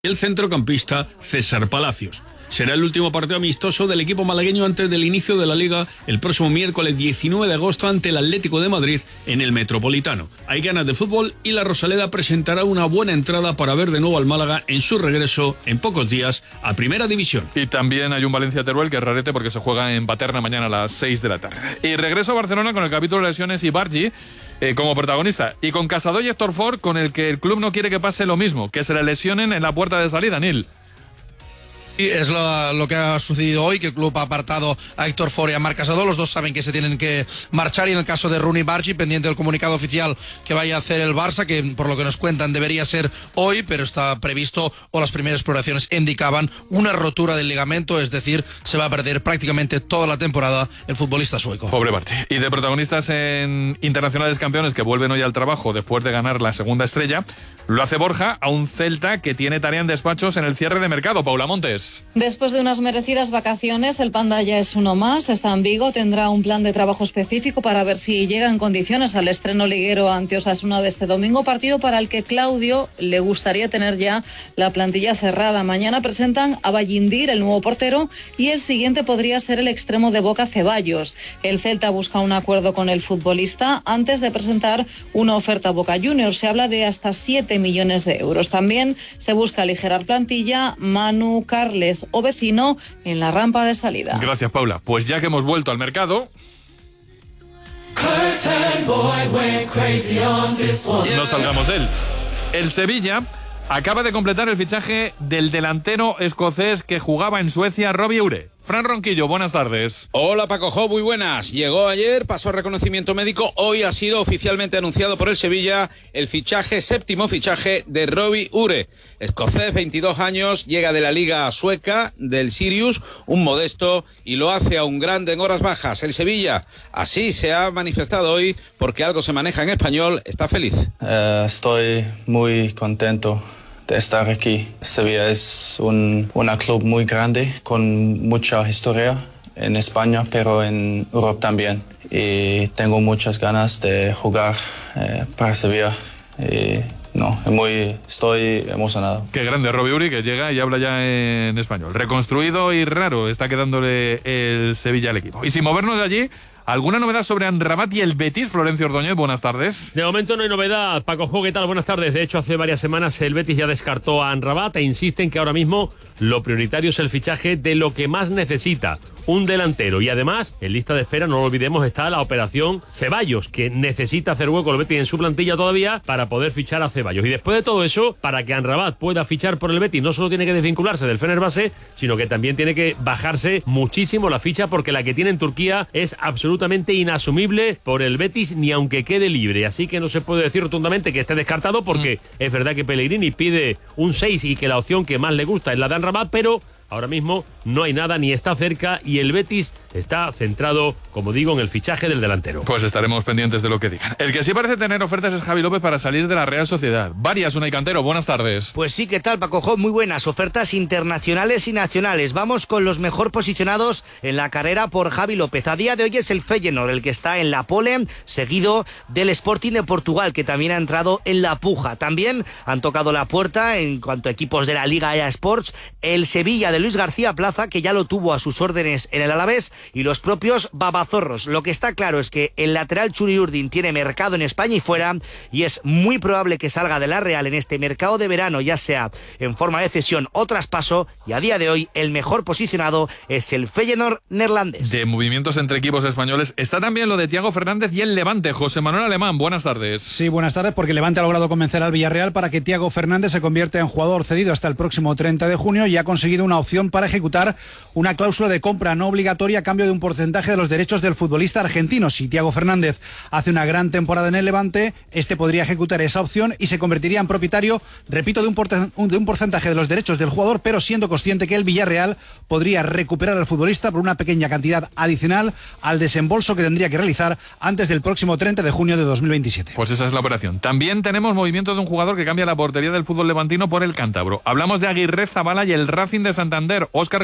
el centrocampista César Palacios. Será el último partido amistoso del equipo malagueño antes del inicio de la Liga el próximo miércoles 19 de agosto ante el Atlético de Madrid en el Metropolitano. Hay ganas de fútbol y la Rosaleda presentará una buena entrada para ver de nuevo al Málaga en su regreso en pocos días a Primera División. Y también hay un Valencia-Teruel que es rarete porque se juega en Paterna mañana a las 6 de la tarde. Y regreso a Barcelona con el capítulo de lesiones y Bargi como protagonista. Y con Casado y Héctor Ford, con el que el club no quiere que pase lo mismo, que se le lesionen en la puerta de salida, Nil. Y es lo que ha sucedido hoy, que el club ha apartado a Héctor Ford y a Marc Casado. Los dos saben que se tienen que marchar, y en el caso de Rooney Bargi, pendiente del comunicado oficial que vaya a hacer el Barça, que por lo que nos cuentan debería ser hoy, pero está previsto, o las primeras exploraciones indicaban, una rotura del ligamento, es decir, se va a perder prácticamente toda la temporada el futbolista sueco. Pobre Bargi. Y de protagonistas en internacionales campeones que vuelven hoy al trabajo después de ganar la segunda estrella, lo hace Borja a un Celta que tiene tarea en despachos en el cierre de mercado. Paula Montes. Después de unas merecidas vacaciones, el Panda ya es uno más, está en Vigo, tendrá un plan de trabajo específico para ver si llega en condiciones al estreno liguero ante Osasuna de este domingo, partido para el que Claudio le gustaría tener ya la plantilla cerrada. Mañana presentan a Ballindir, el nuevo portero, y el siguiente podría ser el extremo de Boca, Ceballos. El Celta busca un acuerdo con el futbolista antes de presentar una oferta a Boca Juniors. Se habla de hasta 7 millones de euros. También se busca aligerar plantilla, Manu, Carles o Vecino en la rampa de salida. Gracias, Paula. Pues ya que hemos vuelto al mercado, no salgamos de él. El Sevilla acaba de completar el fichaje del delantero escocés que jugaba en Suecia, Robbie Ure. Fran Ronquillo, buenas tardes. Hola Paco Jo, muy buenas. Llegó ayer, pasó reconocimiento médico, hoy ha sido oficialmente anunciado por el Sevilla el séptimo fichaje de Robbie Ure. Escocés, 22 años, llega de la liga sueca, del Sirius, un modesto, y lo hace a un grande en horas bajas. El Sevilla, así se ha manifestado hoy, porque algo se maneja en español, está feliz. Estoy muy contento de estar aquí. Sevilla es un club muy grande, con mucha historia en España, pero en Europa también. Y tengo muchas ganas de jugar para Sevilla. Estoy emocionado. Qué grande Robbie Uri, que llega y habla ya en español. Reconstruido y raro está quedándole el Sevilla al equipo. Y sin movernos de allí, ¿alguna novedad sobre Amrabat y el Betis? Florencio Ordóñez, buenas tardes. De momento no hay novedad. Paco Jo, ¿qué tal? Buenas tardes. De hecho, hace varias semanas el Betis ya descartó a Amrabat e insisten que ahora mismo lo prioritario es el fichaje de lo que más necesita, un delantero. Y además, en lista de espera, no lo olvidemos, está la operación Ceballos, que necesita hacer hueco el Betis en su plantilla todavía para poder fichar a Ceballos. Y después de todo eso, para que Amrabat pueda fichar por el Betis, no solo tiene que desvincularse del Fenerbahce, sino que también tiene que bajarse muchísimo la ficha, porque la que tiene en Turquía es absolutamente inasumible por el Betis, ni aunque quede libre. Así que no se puede decir rotundamente que esté descartado, porque es verdad que Pellegrini pide un 6 y que la opción que más le gusta es la de Amrabat, pero ahora mismo no hay nada ni está cerca, y el Betis está centrado, como digo, en el fichaje del delantero. Pues estaremos pendientes de lo que digan. El que sí parece tener ofertas es Javi López para salir de la Real Sociedad. Varias, Unai Cantero, buenas tardes. Pues sí, ¿qué tal, Paco Jo? Muy buenas ofertas internacionales y nacionales. Vamos con los mejor posicionados en la carrera por Javi López. A día de hoy es el Feyenoord el que está en la pole, seguido del Sporting de Portugal, que también ha entrado en la puja. También han tocado la puerta, en cuanto a equipos de la Liga EA Sports, el Sevilla de Luis García Plaza, que ya lo tuvo a sus órdenes en el Alavés, y los propios babazorros. Lo que está claro es que el lateral Churi Urdin tiene mercado en España y fuera, y es muy probable que salga de la Real en este mercado de verano, ya sea en forma de cesión o traspaso, y a día de hoy el mejor posicionado es el Feyenoord neerlandés. De movimientos entre equipos españoles está también lo de Thiago Fernández y el Levante. José Manuel Alemán, buenas tardes. Sí, buenas tardes, porque el Levante ha logrado convencer al Villarreal para que Thiago Fernández se convierta en jugador cedido hasta el próximo 30 de junio y ha conseguido una opción para ejecutar una cláusula de compra no obligatoria a cambio de un porcentaje de los derechos del futbolista argentino. Si Thiago Fernández hace una gran temporada en el Levante, este podría ejecutar esa opción y se convertiría en propietario, repito, de un porcentaje de los derechos del jugador, pero siendo consciente que el Villarreal podría recuperar al futbolista por una pequeña cantidad adicional al desembolso que tendría que realizar antes del próximo 30 de junio de 2027. Pues esa es la operación. También tenemos movimiento de un jugador que cambia la portería del fútbol levantino por el cántabro. Hablamos de Aguirre Zabala y el Racing de Santander. Óscar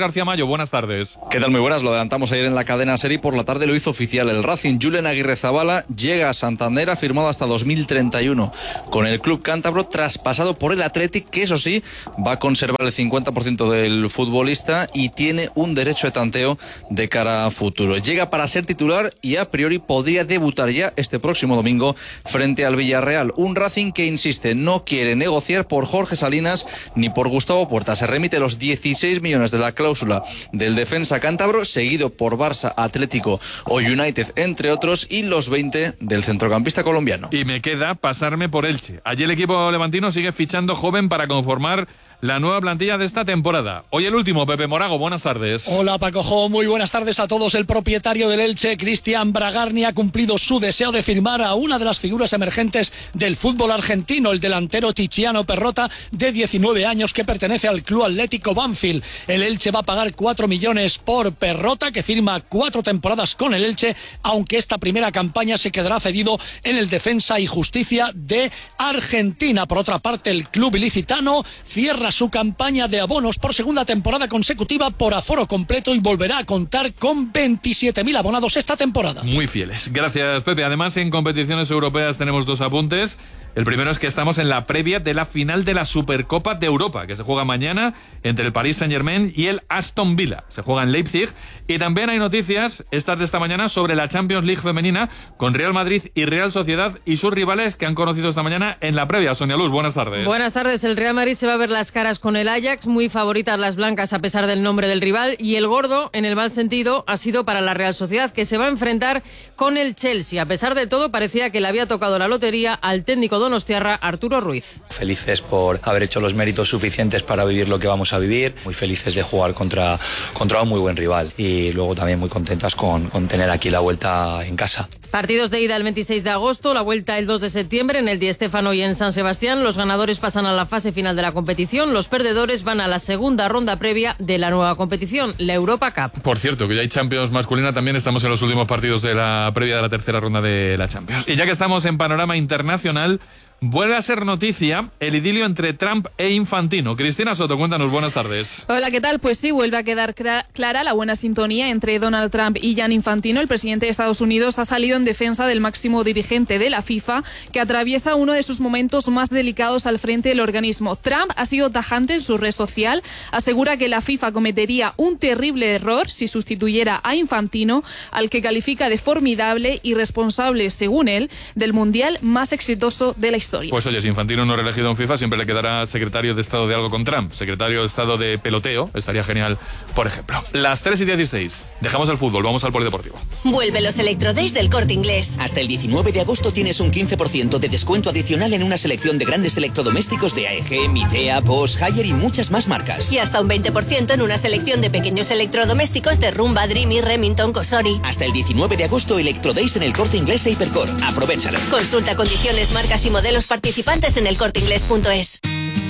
García Mayo, buenas tardes. ¿Qué tal? Muy buenas. Lo adelantamos ayer en la cadena SER y por la tarde lo hizo oficial. El Racing Julen Aguirrezabala llega a Santander, ha firmado hasta 2031 con el club cántabro, traspasado por el Athletic, que eso sí, va a conservar el 50% del futbolista y tiene un derecho de tanteo de cara a futuro. Llega para ser titular y a priori podría debutar ya este próximo domingo frente al Villarreal. Un Racing que insiste, no quiere negociar por Jorge Salinas ni por Gustavo Puerta. Se remite los 16 millones de la cláusula del defensa cántabro, seguido por Barça, Atlético o United, entre otros, y los 20 del centrocampista colombiano. Y me queda pasarme por Elche. Allí el equipo levantino sigue fichando joven para conformar la nueva plantilla de esta temporada. Hoy el último, Pepe Morago, buenas tardes. Hola Paco Jo, muy buenas tardes a todos. El propietario del Elche, Cristian Bragarni, ha cumplido su deseo de firmar a una de las figuras emergentes del fútbol argentino, el delantero Tiziano Perrota, de 19 años, que pertenece al Club Atlético Banfield. El Elche va a pagar 4 millones por Perrota, que firma 4 temporadas con el Elche, aunque esta primera campaña se quedará cedido en el Defensa y Justicia de Argentina. Por otra parte, el club ilicitano cierra su campaña de abonos por segunda temporada consecutiva por aforo completo y volverá a contar con 27.000 abonados esta temporada. Muy fieles. Gracias, Pepe. Además, en competiciones europeas tenemos 2 apuntes. El primero es que estamos en la previa de la final de la Supercopa de Europa, que se juega mañana entre el Paris Saint-Germain y el Aston Villa. Se juega en Leipzig. Y también hay noticias, estas de esta mañana, sobre la Champions League femenina, con Real Madrid y Real Sociedad y sus rivales que han conocido esta mañana en la previa. Sonia Luz, buenas tardes. Buenas tardes. El Real Madrid se va a ver las caras con el Ajax, muy favoritas las blancas a pesar del nombre del rival, y el gordo, en el mal sentido, ha sido para la Real Sociedad, que se va a enfrentar con el Chelsea. A pesar de todo, parecía que le había tocado la lotería al técnico donostiarra, Arturo Ruiz. Felices por haber hecho los méritos suficientes para vivir lo que vamos a vivir, muy felices de jugar contra un muy buen rival y luego también muy contentas con tener aquí la vuelta en casa. Partidos de ida el 26 de agosto, la vuelta el 2 de septiembre en el Di Stéfano y en San Sebastián. Los ganadores pasan a la fase final de la competición, los perdedores van a la segunda ronda previa de la nueva competición, la Europa Cup. Por cierto, que ya hay Champions masculina, también estamos en los últimos partidos de la previa de la tercera ronda de la Champions. Y ya que estamos en panorama internacional, vuelve a ser noticia el idilio entre Trump e Infantino. Cristina Soto, cuéntanos, buenas tardes. Hola, ¿qué tal? Pues sí, vuelve a quedar clara la buena sintonía entre Donald Trump y Gianni Infantino. El presidente de Estados Unidos ha salido en defensa del máximo dirigente de la FIFA, que atraviesa uno de sus momentos más delicados al frente del organismo. Trump ha sido tajante en su red social, asegura que la FIFA cometería un terrible error si sustituyera a Infantino, al que califica de formidable y responsable, según él, del mundial más exitoso de la historia. Pues oye, si Infantino no es reelegido en FIFA, siempre le quedará secretario de Estado de algo con Trump. Secretario de Estado de peloteo, estaría genial, por ejemplo. Las 3:16. Dejamos el fútbol, vamos al polideportivo. Vuelve los Electrodays del Corte Inglés. Hasta el 19 de agosto tienes un 15% de descuento adicional en una selección de grandes electrodomésticos de AEG, Midea, Bosch, Haier y muchas más marcas. Y hasta un 20% en una selección de pequeños electrodomésticos de Rumba, Dreamy, Remington, Cosori. Hasta el 19 de agosto, Electrodays en el Corte Inglés e Hipercor. Aprovéchalo. Consulta condiciones, marcas y modelos participantes en elcorteinglés.es.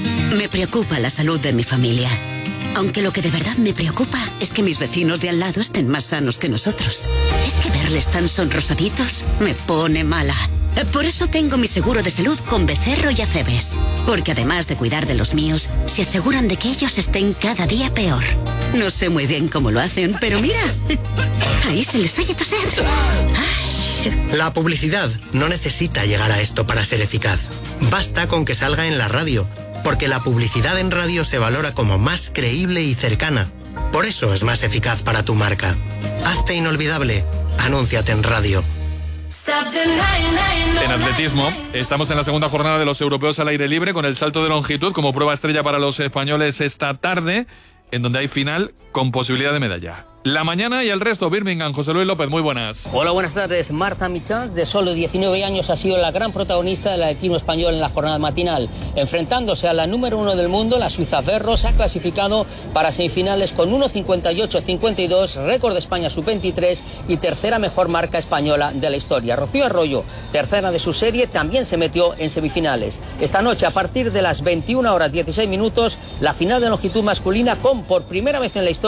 Me preocupa la salud de mi familia. Aunque lo que de verdad me preocupa es que mis vecinos de al lado estén más sanos que nosotros. Es que verles tan sonrosaditos me pone mala. Por eso tengo mi seguro de salud con Becerro y Acebes. Porque además de cuidar de los míos, se aseguran de que ellos estén cada día peor. No sé muy bien cómo lo hacen, pero mira, ahí se les oye toser. La publicidad no necesita llegar a esto para ser eficaz. Basta con que salga en la radio, porque la publicidad en radio se valora como más creíble y cercana. Por eso es más eficaz para tu marca. Hazte inolvidable. Anúnciate en radio. En atletismo, estamos en la segunda jornada de los europeos al aire libre con el salto de longitud como prueba estrella para los españoles esta tarde, en donde hay final con posibilidad de medalla. La mañana y el resto, Birmingham. José Luis López, muy buenas. Hola, buenas tardes. Marta Michan, de solo 19 años, ha sido la gran protagonista del atletismo español en la jornada matinal. Enfrentándose a la número 1 del mundo, la suiza Ferro, se ha clasificado para semifinales con 1:58.52, récord de España sub-23 y tercera mejor marca española de la historia. Rocío Arroyo, tercera de su serie, también se metió en semifinales. Esta noche, a partir de las 21:16, la final de longitud masculina con, por primera vez en la historia,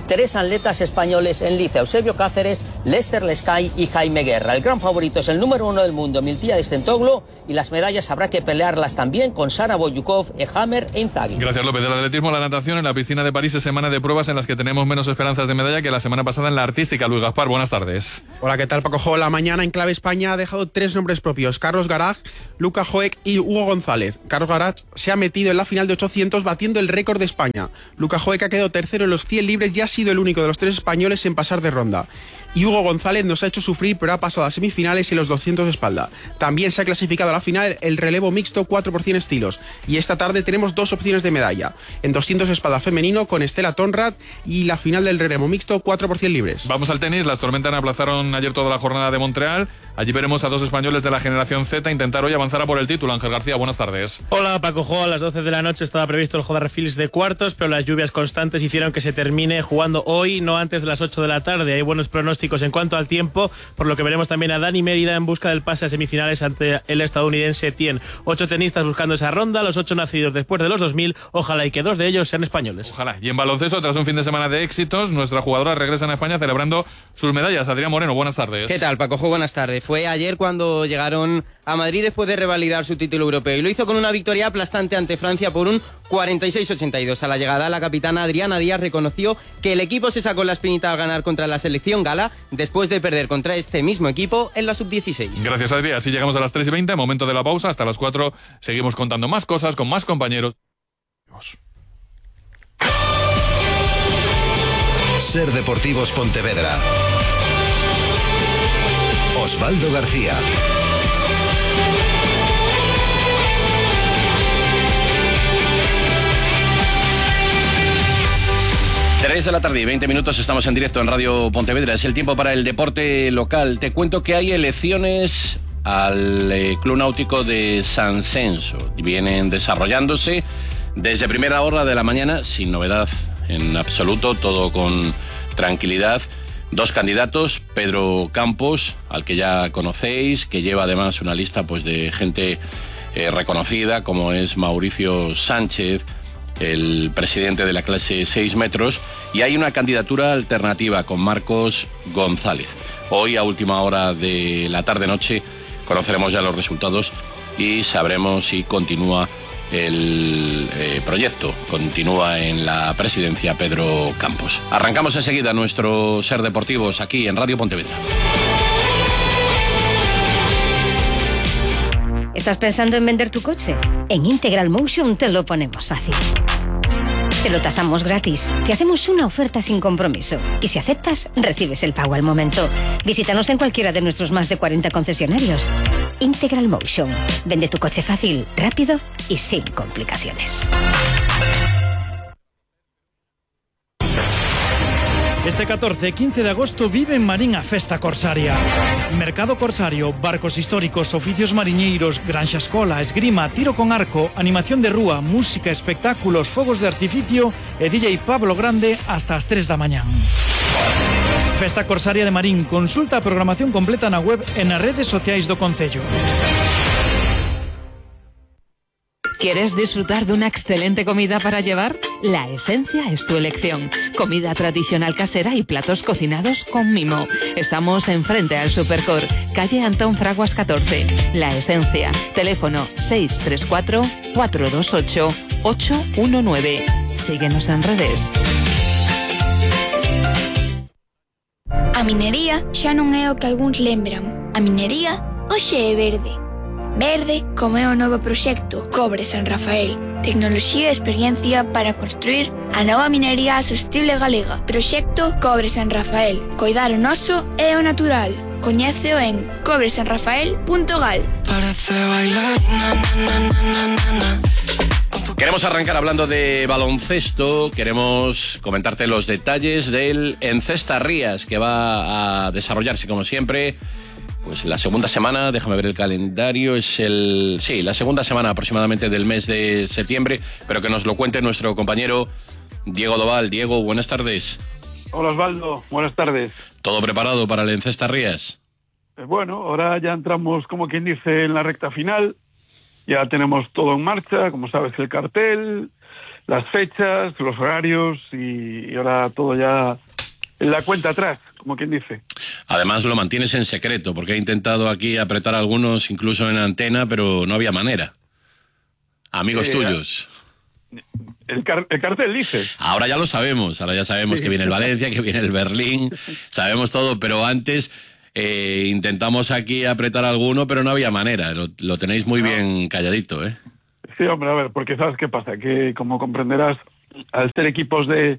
tres atletas españoles en liza: Eusebio Cáceres, Lester Lescay y Jaime Guerra. El gran favorito es el número 1 del mundo, Miltiades Tentoglu, y las medallas habrá que pelearlas también con Sara Boyukov, Ehamer e Inzaghi. Gracias, López. Del atletismo a la natación, en la piscina de París es semana de pruebas en las que tenemos menos esperanzas de medalla que la semana pasada en la artística. Luis Gaspar, buenas tardes. Hola, ¿qué tal, Paco? La mañana en Clave España ha dejado tres nombres propios: Carlos Garag, Luca Joek y Hugo González. Carlos Garag se ha metido en la final de 800 batiendo el récord de España. Luca Joek ha quedado tercero en los 100 libres y ha sido el único de los tres españoles en pasar de ronda. Y Hugo González nos ha hecho sufrir, pero ha pasado a semifinales en los 200 de espalda. También se ha clasificado a la final el relevo mixto 4x100 estilos. Y esta tarde tenemos dos opciones de medalla: en 200 de espalda femenino con Estela Tonrat y la final del relevo mixto 4x100 libres. Vamos al tenis. Las Tormentas aplazaron ayer toda la jornada de Montreal. Allí veremos a dos españoles de la generación Z intentar hoy avanzar a por el título. Ángel García, buenas tardes. Hola, Paco. A las 12 de la noche estaba previsto el JR Phillips de cuartos, pero las lluvias constantes hicieron que se termine jugando hoy, no antes de las 8 de la tarde. Hay buenos pronósticos en cuanto al tiempo, por lo que veremos también a Dani Mérida en busca del pase a semifinales ante el estadounidense Tien. 8 tenistas buscando esa ronda, los 8 nacidos después de los 2000, ojalá y que 2 de ellos sean españoles. Ojalá. Y en baloncesto, tras un fin de semana de éxitos, nuestra jugadora regresa a España celebrando sus medallas. Adrián Moreno, buenas tardes. ¿Qué tal, Paco? Buenas tardes. Fue ayer cuando llegaron a Madrid después de revalidar su título europeo, y lo hizo con una victoria aplastante ante Francia por un 46-82. A la llegada, la capitana Adriana Díaz reconoció que el equipo se sacó la espinita al ganar contra la selección gala después de perder contra este mismo equipo en la sub-16. Gracias, Adrián. Así llegamos a las 3:20, momento de la pausa. Hasta las 4 seguimos contando más cosas con más compañeros. Ser Deportivos Pontevedra. Osvaldo García. Tres de la tarde y 20 minutos, estamos en directo en Radio Pontevedra. Es el tiempo para el deporte local. Te cuento que hay elecciones al Club Náutico de San Censo. Vienen desarrollándose desde primera hora de la mañana, sin novedad en absoluto, todo con tranquilidad. Dos candidatos: Pedro Campos, al que ya conocéis, que lleva además una lista pues de gente reconocida, como es Mauricio Sánchez, el presidente de la clase 6 metros, y hay una candidatura alternativa con Marcos González. Hoy, a última hora de la tarde-noche, conoceremos ya los resultados y sabremos si continúa el proyecto, continúa en la presidencia Pedro Campos. Arrancamos enseguida nuestro Ser Deportivos aquí en Radio Pontevedra. ¿Estás pensando en vender tu coche? En Integral Motion te lo ponemos fácil. Te lo tasamos gratis, te hacemos una oferta sin compromiso y si aceptas, recibes el pago al momento. Visítanos en cualquiera de nuestros más de 40 concesionarios. Integral Motion. Vende tu coche fácil, rápido y sin complicaciones. Este 14-15 de agosto vive en Marín a Festa Corsaria. Mercado corsario, barcos históricos, oficios mariñeiros, granxa escola, esgrima, tiro con arco, animación de rúa, música, espectáculos, fogos de artificio e DJ Pablo Grande hasta as 3 da mañán. Festa Corsaria de Marín. Consulta a programación completa na web e nas redes sociais do Concello. ¿Quieres disfrutar de una excelente comida para llevar? La Esencia es tu elección. Comida tradicional casera y platos cocinados con mimo. Estamos enfrente al Supercor, calle Antón Fraguas 14. La Esencia. Teléfono 634-428-819. Síguenos en redes. A minería xa non é o que algúns lembran. A minería hoxe é verde. Verde como é o novo proxecto Cobre San Rafael. Tecnoloxía e experiencia para construir a nova minería sostible galega. Proxecto Cobre San Rafael. Coidar o noso e o natural. Coñéceo en cobresanrafael.gal. Parece bailar. Queremos arrancar hablando de baloncesto. Queremos comentarte los detalles del Encesta Rías, que va a desarrollarse como siempre pues la segunda semana, déjame ver el calendario, la segunda semana aproximadamente del mes de septiembre, pero que nos lo cuente nuestro compañero Diego Doval. Diego, buenas tardes. Hola Osvaldo, buenas tardes. ¿Todo preparado para el Encesta Rías? Bueno, ahora ya entramos, como quien dice, en la recta final. Ya tenemos todo en marcha, como sabes, el cartel, las fechas, los horarios y ahora todo ya en la cuenta atrás, como quien dice. Además lo mantienes en secreto, porque he intentado aquí apretar a algunos, incluso en antena, pero no había manera. Amigos tuyos. El cartel dice. Ahora ya lo sabemos, que viene el Valencia, que viene el Berlín, sabemos todo, pero antes intentamos aquí apretar a alguno, pero no había manera, lo tenéis muy bien calladito, ¿eh? Sí, hombre, a ver, porque ¿sabes qué pasa? Que como comprenderás, al ser equipos de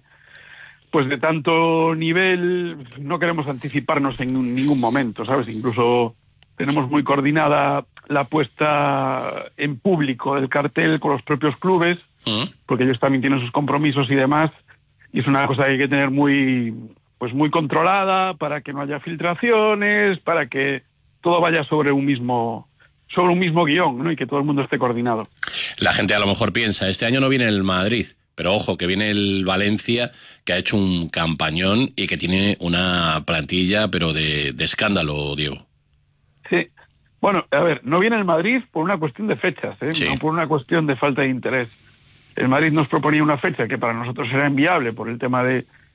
tanto nivel, no queremos anticiparnos en ningún momento, ¿sabes? Incluso tenemos muy coordinada la puesta en público del cartel con los propios clubes, porque ellos también tienen sus compromisos y demás, y es una cosa que hay que tener muy controlada para que no haya filtraciones, para que todo vaya sobre un mismo guión, ¿no? Y que todo el mundo esté coordinado. La gente a lo mejor piensa, este año no viene el Madrid, pero ojo, que viene el Valencia, que ha hecho un campañón y que tiene una plantilla, pero de escándalo, Diego. Sí. Bueno, a ver, no viene el Madrid por una cuestión de fechas, Sí. No por una cuestión de falta de interés. El Madrid nos proponía una fecha que para nosotros era inviable por el tema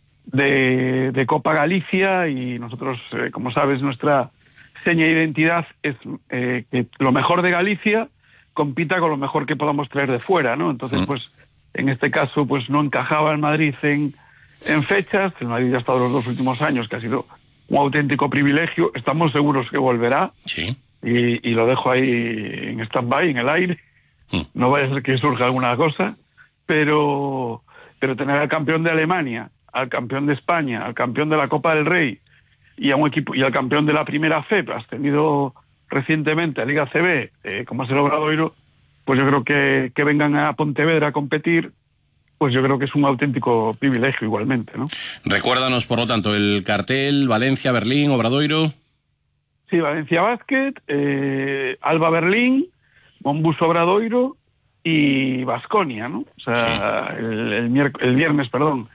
de Copa Galicia, y nosotros, como sabes, nuestra seña de identidad es que lo mejor de Galicia compita con lo mejor que podamos traer de fuera, ¿no? Entonces, pues, en este caso, pues no encajaba el Madrid en fechas. El Madrid ya ha estado los 2 últimos años, que ha sido un auténtico privilegio. Estamos seguros que volverá. Sí. Y lo dejo ahí en stand-by, en el aire. No vaya a ser que surja alguna cosa, pero tener al campeón de Alemania, al campeón de España, al campeón de la Copa del Rey y a un equipo y al campeón de la Primera FEP, ascendido recientemente a Liga CB, como es el Obradoiro, pues yo creo que vengan a Pontevedra a competir, pues yo creo que es un auténtico privilegio igualmente, ¿no? Recuérdanos, por lo tanto, el cartel: Valencia, Berlín, Obradoiro. Sí, Valencia Basket, Alba Berlín, Monbus Obradoiro y Baskonia, ¿no? O sea, el viernes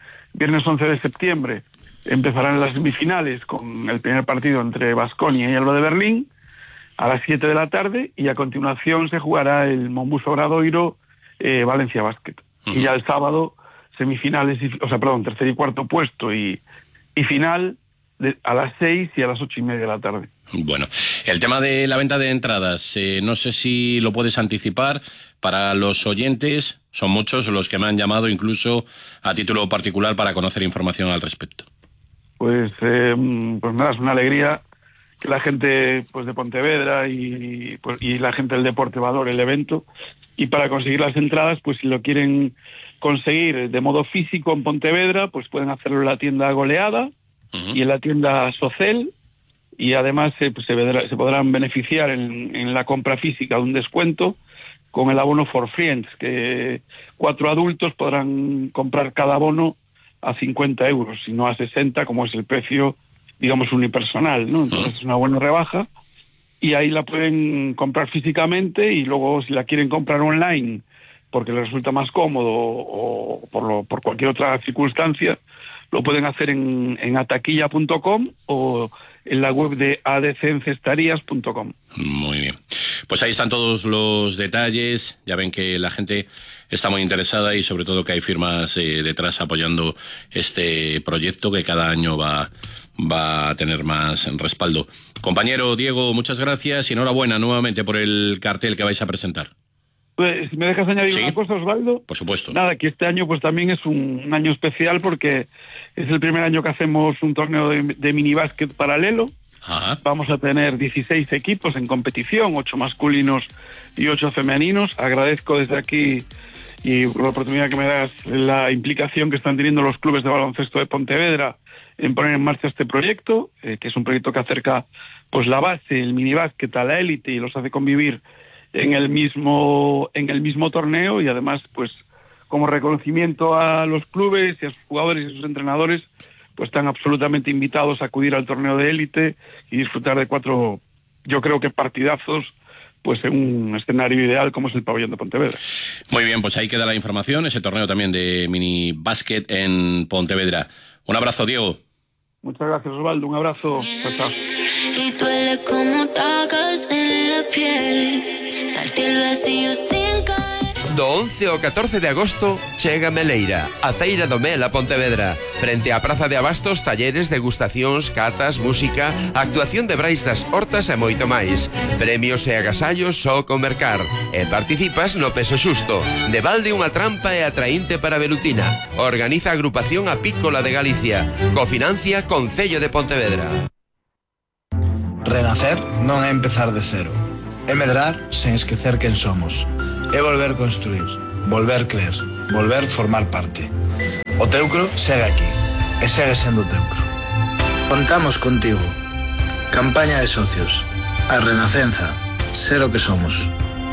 11 de septiembre, empezarán las semifinales con el primer partido entre Baskonia y Alba de Berlín a las 7 de la tarde, y a continuación se jugará el Monbus Obradoiro Valencia Basket. Y ya el sábado, semifinales, tercer y cuarto puesto y final a las 6 y a las 8:30 de la tarde. Bueno, el tema de la venta de entradas, no sé si lo puedes anticipar para los oyentes. Son muchos los que me han llamado, incluso a título particular, para conocer información al respecto. Pues nada, es una alegría que la gente pues de Pontevedra y la gente del deporte valore el evento. Y para conseguir las entradas, pues si lo quieren conseguir de modo físico en Pontevedra, pues pueden hacerlo en la tienda Goleada y en la tienda Socel, y además se podrán beneficiar en la compra física de un descuento con el abono For Friends, que 4 adultos podrán comprar cada abono a 50 euros y no a 60, como es el precio, digamos, unipersonal, ¿no? Entonces es una buena rebaja, y ahí la pueden comprar físicamente, y luego si la quieren comprar online porque les resulta más cómodo o por cualquier otra circunstancia, lo pueden hacer en ataquilla.com o en la web de adcencestarías.com. Muy bien. Pues ahí están todos los detalles. Ya ven que la gente está muy interesada y sobre todo que hay firmas detrás apoyando este proyecto que cada año va a tener más respaldo. Compañero Diego, muchas gracias y enhorabuena nuevamente por el cartel que vais a presentar. Pues, si me dejas añadir una cosa, Osvaldo. Por supuesto. Nada, que este año pues también es un año especial porque es el primer año que hacemos un torneo de minibásquet paralelo. Ajá. Vamos a tener 16 equipos en competición, 8 masculinos y 8 femeninos. Agradezco desde aquí y por la oportunidad que me das la implicación que están teniendo los clubes de baloncesto de Pontevedra en poner en marcha este proyecto, que es un proyecto que acerca pues la base, el minibásquet a la élite y los hace convivir en el mismo torneo, y además pues como reconocimiento a los clubes y a sus jugadores y a sus entrenadores, pues están absolutamente invitados a acudir al torneo de élite y disfrutar de 4, yo creo que partidazos, pues en un escenario ideal como es el pabellón de Pontevedra. Muy bien, pues ahí queda la información, ese torneo también de mini básquet en Pontevedra. Un abrazo, Diego. Muchas gracias, Osvaldo, un abrazo. Chao, chao. Y duele como tacas en la piel, salte el vacío sin caer. Do 11 ao 14 de agosto chega Meleira, a Feira do Mel a Pontevedra. Frente á Praza de Abastos, talleres, degustacións, catas, música, actuación de Brais das Hortas e moito máis. Premios e agasallos só con mercar. E participas no peso xusto. De balde unha trampa e atraínte para Velutina. Organiza a agrupación Apícola de Galicia. Cofinancia Concello de Pontevedra. Renacer non é empezar de cero. É medrar sen esquecer quen somos. É volver construir, volver creer, volver formar parte. O Teucro segue aquí, e segue sendo Teucro. Contamos contigo. Campaña de socios. A Renacenza. Ser o que somos.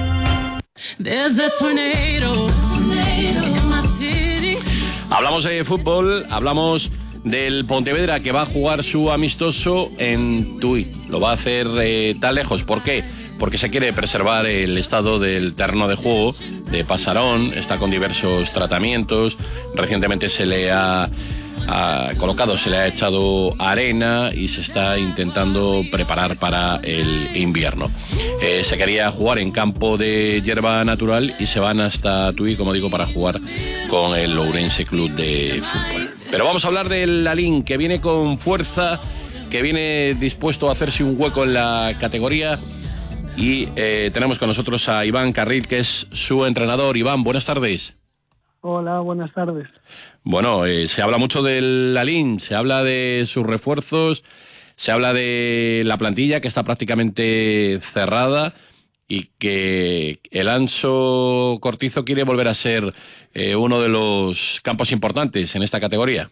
Hablamos de fútbol, hablamos del Pontevedra que va a jugar su amistoso en Tui. Lo va a hacer tan lejos. ¿Por qué? Porque se quiere preservar el estado del terreno de juego de Pasarón, está con diversos tratamientos, recientemente se le ha colocado, se le ha echado arena y se está intentando preparar para el invierno. Se quería jugar en campo de hierba natural y se van hasta Tui, como digo, para jugar con el Ourense Club de Fútbol. Pero vamos a hablar del Lalín, que viene con fuerza, que viene dispuesto a hacerse un hueco en la categoría. Y tenemos con nosotros a Iván Carril, que es su entrenador. Iván, buenas tardes. Hola, buenas tardes. Bueno, se habla mucho del Lalín, se habla de sus refuerzos, se habla de la plantilla que está prácticamente cerrada y que el Anso Cortizo quiere volver a ser uno de los campos importantes en esta categoría.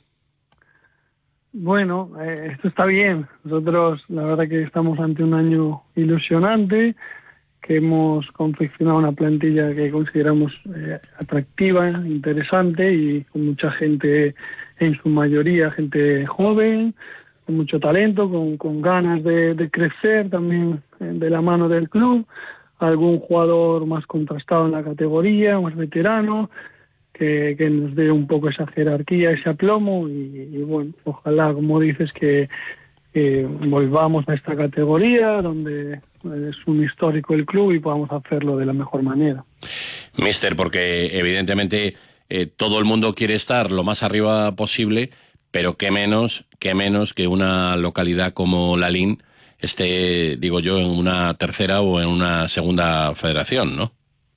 Bueno, esto está bien. Nosotros la verdad que estamos ante un año ilusionante, que hemos confeccionado una plantilla que consideramos atractiva, interesante y con mucha gente, en su mayoría gente joven, con mucho talento, con ganas de crecer también de la mano del club. Algún jugador más contrastado en la categoría, más veterano, que nos dé un poco esa jerarquía, ese aplomo y bueno, ojalá, como dices, que volvamos a esta categoría donde es un histórico el club y podamos hacerlo de la mejor manera. Míster, porque evidentemente todo el mundo quiere estar lo más arriba posible, pero qué menos que una localidad como Lalín esté, digo yo, en una tercera o en una segunda federación, ¿no?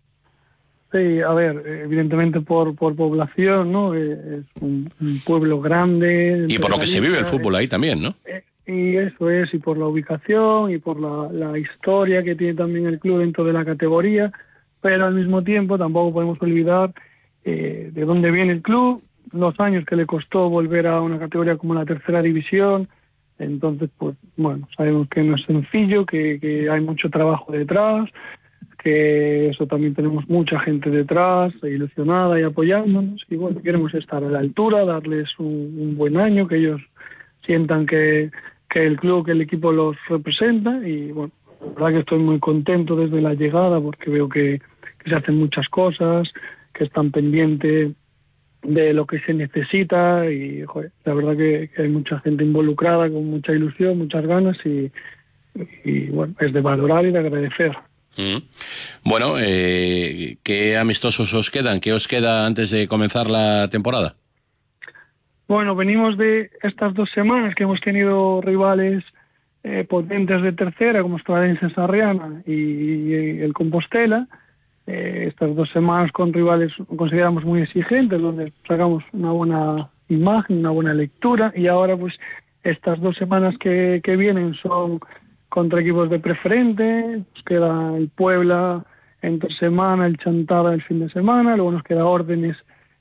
Sí, a ver, evidentemente por población, ¿no? Es un pueblo grande. Y por lo que se vive el fútbol ahí también, ¿no? Y eso es, y por la ubicación, y por la historia que tiene también el club dentro de la categoría, pero al mismo tiempo tampoco podemos olvidar de dónde viene el club, los años que le costó volver a una categoría como la tercera división. Entonces, pues bueno, sabemos que no es sencillo, que hay mucho trabajo detrás, que eso también tenemos mucha gente detrás, ilusionada y apoyándonos, y bueno, queremos estar a la altura, darles un buen año, que ellos sientan que el club, que el equipo los representa, y bueno, la verdad que estoy muy contento desde la llegada, porque veo que se hacen muchas cosas, que están pendientes de lo que se necesita, y joder, la verdad que hay mucha gente involucrada, con mucha ilusión, muchas ganas, y bueno, es de valorar y de agradecer. Bueno, ¿qué amistosos os quedan? ¿Qué os queda antes de comenzar la temporada? Bueno, venimos de estas 2 semanas que hemos tenido rivales potentes de tercera, como Estradense Sarriana y el Compostela. Estas 2 semanas con rivales consideramos muy exigentes, donde sacamos una buena imagen, una buena lectura, y ahora pues estas 2 semanas que vienen son contra equipos de preferente. Nos queda el Puebla entre semana, el Chantada el fin de semana, luego nos queda Órdenes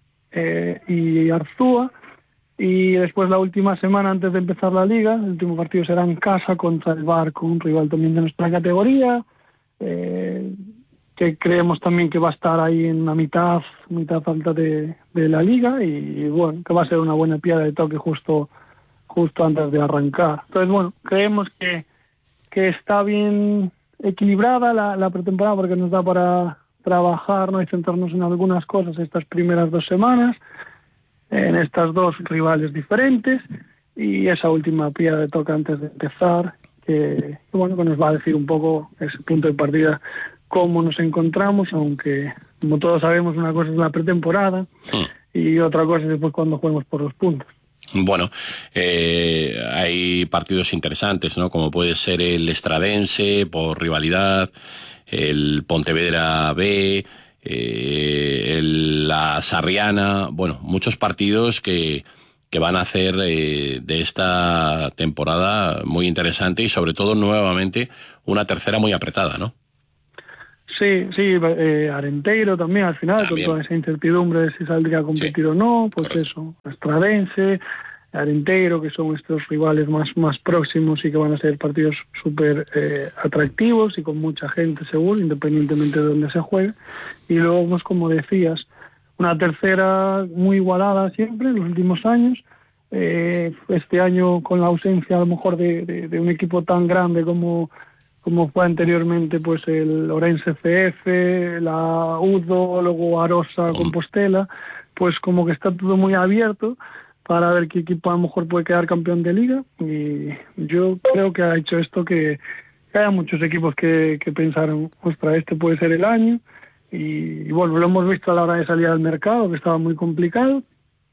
y Arzúa, y después la última semana antes de empezar la liga, el último partido será en casa contra el Barco, un rival también de nuestra categoría, que creemos también que va a estar ahí en una mitad alta de la liga, y bueno, que va a ser una buena piedra de toque justo antes de arrancar. Entonces bueno, creemos que está bien equilibrada la pretemporada, porque nos da para trabajar, ¿no? Y centrarnos en algunas cosas estas primeras 2 semanas, en estas 2 rivales diferentes, y esa última piedra de toque antes de empezar, que bueno, que nos va a decir un poco ese punto de partida cómo nos encontramos, aunque como todos sabemos una cosa es la pretemporada y otra cosa es después cuando juguemos por los puntos. Bueno, hay partidos interesantes, ¿no? Como puede ser el Estradense por rivalidad, el Pontevedra B, la Sarriana, bueno, muchos partidos que van a hacer de esta temporada muy interesante y sobre todo nuevamente una tercera muy apretada, ¿no? Sí, Arenteiro también al final, con toda esa incertidumbre de si saldría a competir o no, pues eso, Estradense, Arenteiro, que son estos rivales más próximos y que van a ser partidos súper atractivos y con mucha gente seguro, independientemente de dónde se juegue. Y luego, pues como decías, una tercera muy igualada siempre en los últimos años. Este año con la ausencia a lo mejor de un equipo tan grande como fue anteriormente pues el Orense CF, la Udo, luego Arosa, Compostela, pues como que está todo muy abierto para ver qué equipo a lo mejor puede quedar campeón de liga, y yo creo que ha hecho esto que haya muchos equipos que pensaron, ostras, este puede ser el año, y bueno, lo hemos visto a la hora de salir al mercado, que estaba muy complicado,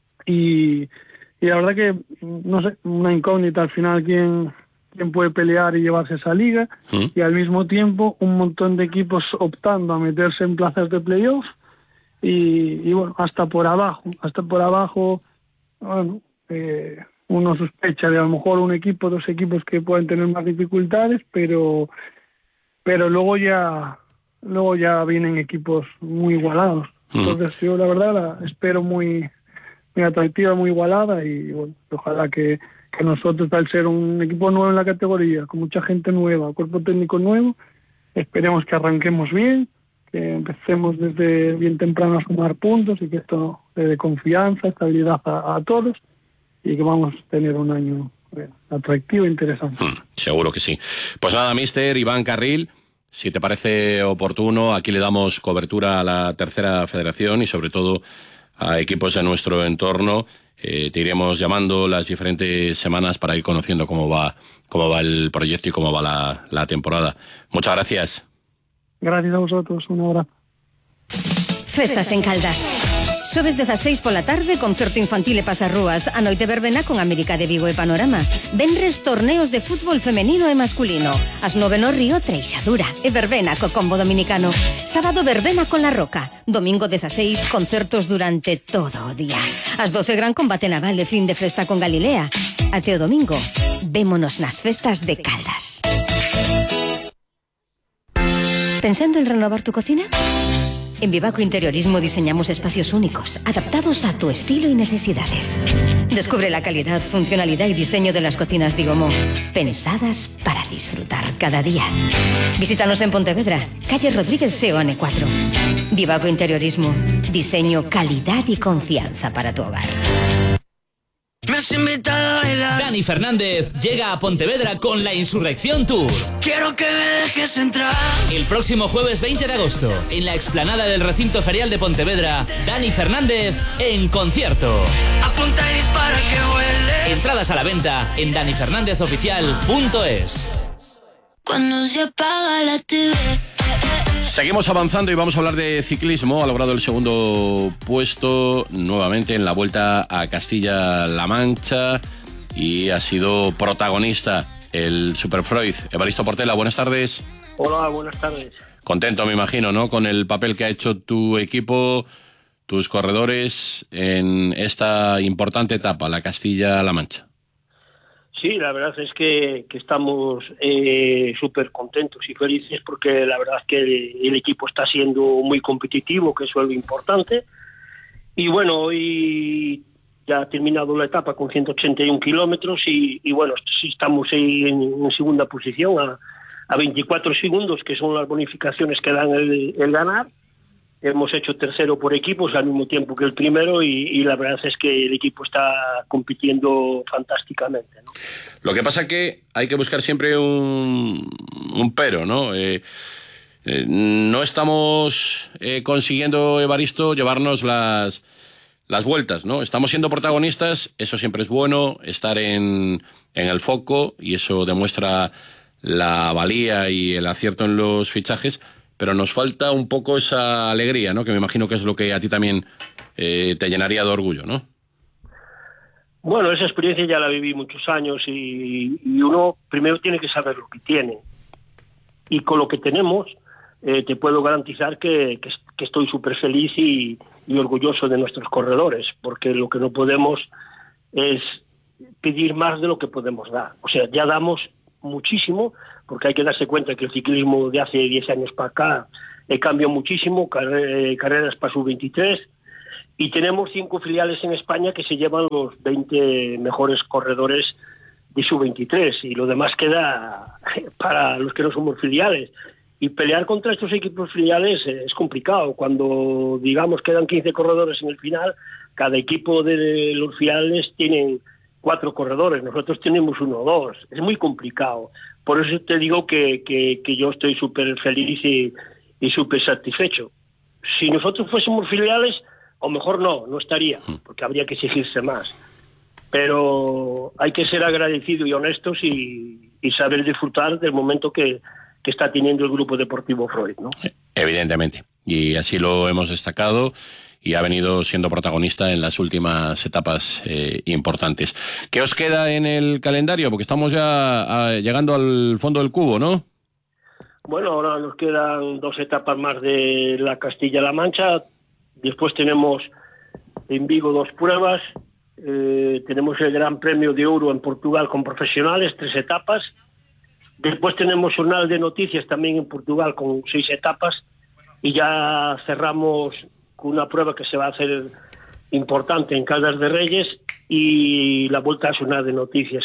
y la verdad que, no sé, una incógnita al final quién puede pelear y llevarse esa liga, y al mismo tiempo un montón de equipos optando a meterse en plazas de playoff, y bueno, hasta por abajo, bueno, uno sospecha de a lo mejor un equipo, dos equipos que pueden tener más dificultades, pero luego ya vienen equipos muy igualados. Entonces yo la verdad la espero muy atractiva, muy igualada, y bueno, ojalá que nosotros, al ser un equipo nuevo en la categoría, con mucha gente nueva, cuerpo técnico nuevo, esperemos que arranquemos bien, que empecemos desde bien temprano a sumar puntos y que esto le dé confianza, estabilidad a todos, y que vamos a tener un año atractivo e interesante. Seguro que sí. Pues nada, mister Iván Carril, si te parece oportuno, aquí le damos cobertura a la tercera federación y sobre todo a equipos de nuestro entorno. Te iremos llamando las diferentes semanas para ir conociendo cómo va el proyecto y cómo va la temporada. Muchas gracias. Gracias a vosotros, un abrazo. Festas en Caldas. Xoves 16 pola tarde, concerto infantil e pasarrúas. A noite verbena con América de Vigo e Panorama. Venres, torneos de fútbol femenino e masculino. As 9 no Río, Treixadura e verbena co combo dominicano. Sábado verbena con La Roca. Domingo 16, concertos durante todo o día. As 12 gran combate naval e fin de festa con Galilea. Até o domingo, vémonos nas festas de Caldas. ¿Pensando en renovar tu cocina? En Vivaco Interiorismo diseñamos espacios únicos, adaptados a tu estilo y necesidades. Descubre la calidad, funcionalidad y diseño de las cocinas Digomo, pensadas para disfrutar cada día. Visítanos en Pontevedra, calle Rodríguez Seoane 4. Vivaco Interiorismo, diseño, calidad y confianza para tu hogar. Dani Fernández llega a Pontevedra con la Insurrección Tour. Quiero que me dejes entrar. El próximo jueves 20 de agosto, en la explanada del recinto ferial de Pontevedra, Dani Fernández en concierto. Apunta y dispara que huele. Entradas a la venta en danifernándezOficial.es. Cuando se apaga la TV. Seguimos avanzando y vamos a hablar de ciclismo. Ha logrado el segundo puesto nuevamente en la Vuelta a Castilla-La Mancha y ha sido protagonista el Superfreud. Evaristo Portela, buenas tardes. Hola, buenas tardes. Contento, me imagino, ¿no?, con el papel que ha hecho tu equipo, tus corredores en esta importante etapa, la Castilla-La Mancha. Sí, la verdad es que estamos súper contentos y felices porque la verdad es que el equipo está siendo muy competitivo, que eso es lo importante. Y bueno, hoy ya ha terminado la etapa con 181 kilómetros y bueno, sí estamos en segunda posición a 24 segundos, que son las bonificaciones que dan el ganar. Hemos hecho tercero por equipos al mismo tiempo que el primero y la verdad es que el equipo está compitiendo fantásticamente, ¿no? Lo que pasa es que hay que buscar siempre un pero, ¿no? No estamos consiguiendo, Evaristo, llevarnos las vueltas, ¿no? Estamos siendo protagonistas, eso siempre es bueno, estar en el foco, y eso demuestra la valía y el acierto en los fichajes, pero nos falta un poco esa alegría, ¿no? Que me imagino que es lo que a ti también te llenaría de orgullo, ¿no? Bueno, esa experiencia ya la viví muchos años y uno primero tiene que saber lo que tiene. Y con lo que tenemos, te puedo garantizar que estoy súper feliz y orgulloso de nuestros corredores, porque lo que no podemos es pedir más de lo que podemos dar. O sea, ya damos muchísimo, porque hay que darse cuenta que el ciclismo de hace 10 años para acá cambió muchísimo, carreras para sub-23, y tenemos 5 filiales en España que se llevan los 20 mejores corredores de sub-23, y lo demás queda para los que no somos filiales. Y pelear contra estos equipos filiales es complicado. Cuando, digamos, quedan 15 corredores en el final, cada equipo de los filiales tienen 4 corredores, nosotros tenemos 1 o 2. Es muy complicado. Por eso te digo que yo estoy súper feliz y súper satisfecho. Si nosotros fuésemos filiales, o mejor no estaría, porque habría que exigirse más. Pero hay que ser agradecido y honestos y saber disfrutar del momento que está teniendo el Grupo Deportivo Freud, ¿no? Evidentemente, y así lo hemos destacado, y ha venido siendo protagonista en las últimas etapas importantes. ¿Qué os queda en el calendario? Porque estamos ya llegando al fondo del cubo, ¿no? Bueno, ahora nos quedan 2 etapas más de la Castilla-La Mancha. Después tenemos en Vigo 2 pruebas. Tenemos el Gran Premio de Ouro en Portugal con profesionales, 3 etapas. Después tenemos Jornal de Noticias también en Portugal con 6 etapas. Y ya cerramos con una prueba que se va a hacer importante en Caldas de Reyes y la Vuelta a Jornal de Noticias,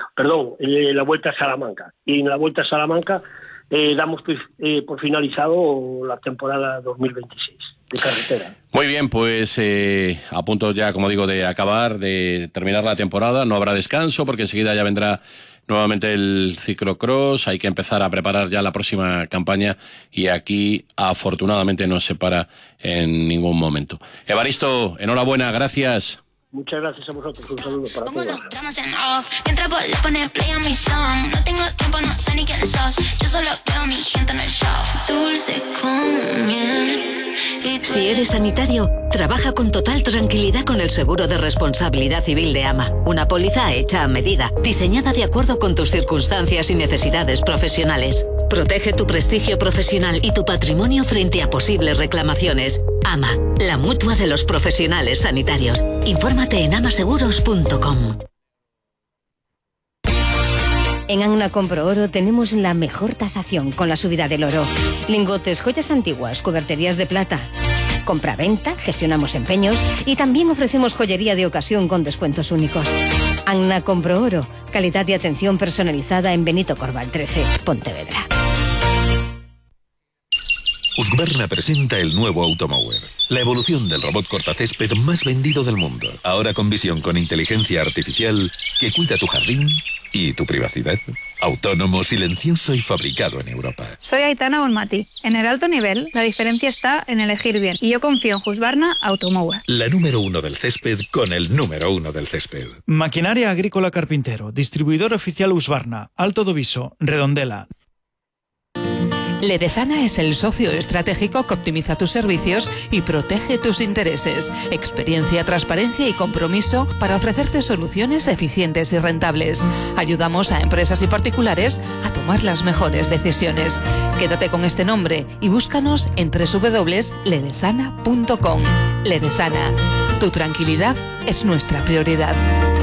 la Vuelta a Salamanca. Y en la Vuelta a Salamanca damos por finalizado la temporada 2026 de carretera. Muy bien, pues a punto ya, como digo, de acabar, de terminar la temporada. No habrá descanso porque enseguida ya vendrá nuevamente el ciclocross. Hay que empezar a preparar ya la próxima campaña y aquí afortunadamente no se para en ningún momento. Evaristo, enhorabuena, gracias. Muchas gracias a vosotros, un saludo para todos. Mientras vos le pones play a mi song, no tengo tiempo, no sé ni quién sos. Yo solo veo a mi gente en el show. Dulce como miel. Si eres sanitario, trabaja con total tranquilidad con el seguro de responsabilidad civil de AMA. Una póliza hecha a medida, diseñada de acuerdo con tus circunstancias y necesidades profesionales. Protege tu prestigio profesional y tu patrimonio frente a posibles reclamaciones. AMA, la mutua de los profesionales sanitarios. Infórmate en amaseguros.com. En Anna Compro Oro tenemos la mejor tasación con la subida del oro. Lingotes, joyas antiguas, cuberterías de plata. Compra-venta, gestionamos empeños y también ofrecemos joyería de ocasión con descuentos únicos. Anna Compro Oro, calidad y atención personalizada en Benito Corval 13, Pontevedra. Husqvarna presenta el nuevo Automower, la evolución del robot cortacésped más vendido del mundo. Ahora con visión con inteligencia artificial que cuida tu jardín y tu privacidad. Autónomo, silencioso y fabricado en Europa. Soy Aitana Bonmati. En el alto nivel, la diferencia está en elegir bien. Y yo confío en Husqvarna Automower. La número 1 del césped con el número 1 del césped. Maquinaria Agrícola Carpintero. Distribuidor oficial Husqvarna. Alto do Viso. Redondela. Ledezana es el socio estratégico que optimiza tus servicios y protege tus intereses. Experiencia, transparencia y compromiso para ofrecerte soluciones eficientes y rentables. Ayudamos a empresas y particulares a tomar las mejores decisiones. Quédate con este nombre y búscanos en www.ledezana.com. Ledezana, tu tranquilidad es nuestra prioridad.